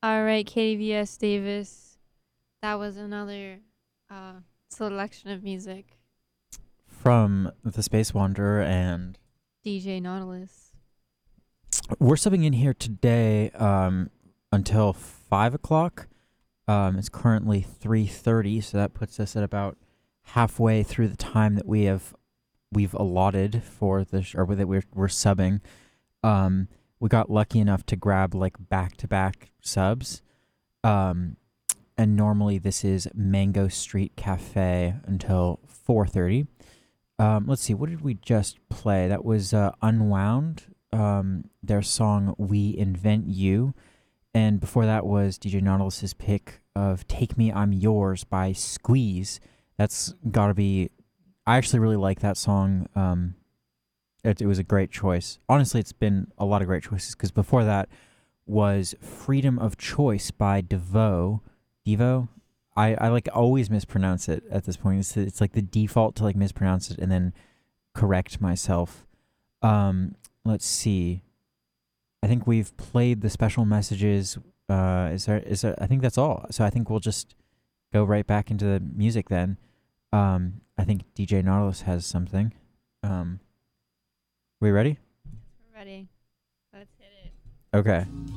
All right, KVS Davis. That was another selection of music. From the Space Wanderer, and DJ Nautilus. we're subbing in here today until 5 o'clock. It's currently 3:30, so that puts us at about halfway through the time that we've allotted for the or that we're subbing. Um, we got lucky enough to grab like back-to-back subs. Um, and normally this is Mango Street Cafe until 4:30. Let's see, what did we just play? That was Unwound, their song We Invent You. And before that was DJ Nautilus's pick of Take Me, I'm Yours by Squeeze. That's got to be. I actually really like that song. It was a great choice. Honestly, it's been a lot of great choices because before that was Freedom of Choice by Devo. Devo? I like always mispronounce it at this point. It's like the default to like mispronounce it and then correct myself. Let's see. I think we've played the special messages. Is there I think that's all. So I think we'll just go right back into the music then. I think DJ Nautilus has something. We ready? We're ready. Let's hit it. Okay.